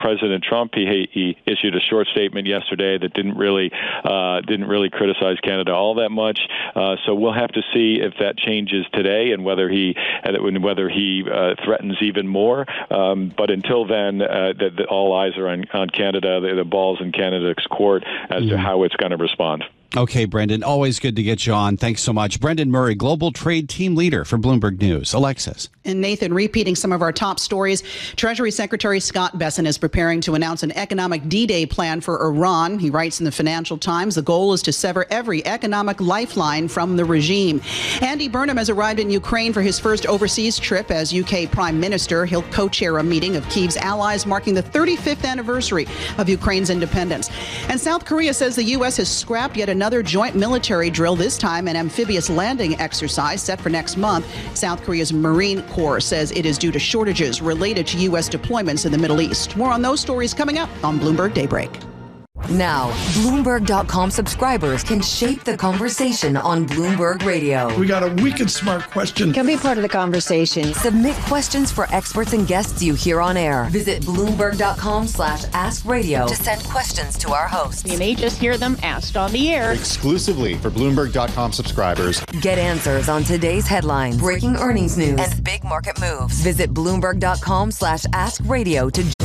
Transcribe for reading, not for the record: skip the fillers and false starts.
President Trump, he issued a short statement yesterday that didn't really criticize Canada all that much. So we'll have to see if that changes today and whether he threatens even more. But until then, all eyes are on Canada. The ball's in Canada's court as to how it's going to respond. Okay, Brendan, always good to get you on. Thanks so much. Brendan Murray, Global Trade Team Leader for Bloomberg News. Alexis. And Nathan, repeating some of our top stories, Treasury Secretary Scott Bessent is preparing to announce an economic D-Day plan for Iran. He writes in the Financial Times, the goal is to sever every economic lifeline from the regime. Andy Burnham has arrived in Ukraine for his first overseas trip as UK Prime Minister. He'll co-chair a meeting of Kyiv's allies marking the 35th anniversary of Ukraine's independence. And South Korea says the U.S. has scrapped yet another joint military drill, this time an amphibious landing exercise set for next month. South Korea's Marine Corps says it is due to shortages related to U.S. deployments in the Middle East. More on those stories coming up on Bloomberg Daybreak. Now, Bloomberg.com subscribers can shape the conversation on Bloomberg Radio. We got a wicked smart question. Can be part of the conversation. Submit questions for experts and guests you hear on air. Visit Bloomberg.com/askradio to send questions to our hosts. You may just hear them asked on the air. Exclusively for Bloomberg.com subscribers. Get answers on today's headlines, breaking earnings news, and big market moves. Visit Bloomberg.com/askradio to